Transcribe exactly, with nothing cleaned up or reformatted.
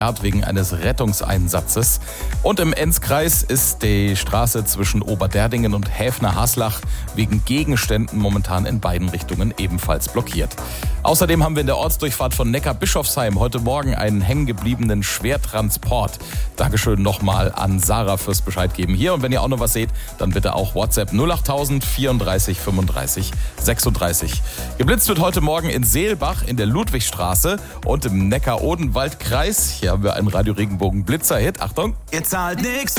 wegen eines Rettungseinsatzes. Und im Enzkreis ist die Straße zwischen Oberderdingen und Häfner-Haslach wegen Gegenständen momentan in beiden Richtungen ebenfalls blockiert. Außerdem haben wir in der Ortsdurchfahrt von Neckar-Bischofsheim heute Morgen einen hängengebliebenen Schwertransport. Dankeschön nochmal an Sarah fürs Bescheid geben hier. Und wenn ihr auch noch was seht, dann bitte auch WhatsApp null acht null null vierunddreißig fünfunddreißig sechsunddreißig. Geblitzt wird heute Morgen in Seelbach in der Ludwigstraße und im Neckar-Odenwald-Kreis. Hier haben wir einen Radio Regenbogen Blitzer-Hit. Achtung! Ihr zahlt nix.